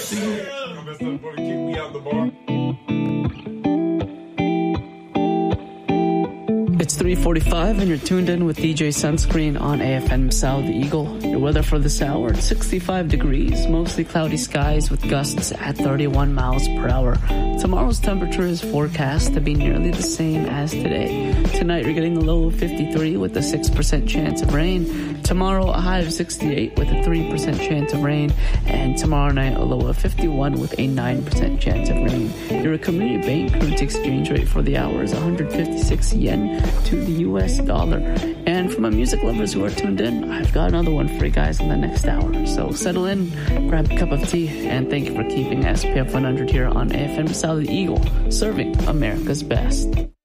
It's 3:45 and you're tuned in with DJ Sunscreen on AFM South Eagle. Your weather for this hour, 65 degrees, mostly cloudy skies with gusts at 31 miles per hour. Tomorrow's temperature is forecast to be nearly the same as today. Tonight you're getting a low of 53 with a 6% chance of rain. Tomorrow a high of 68 with a 3% chance of rain. And tomorrow night a low of 51 with a 9% chance of rain. Your community bank current exchange rate for the hour is 156 yen to the US dollar. And for my music lovers who are tuned in, I've got another one for you guys in the next hour. So settle in, grab a cup of tea, and thank you for keeping SPF 100 here on AFM South Eagle, serving America's best.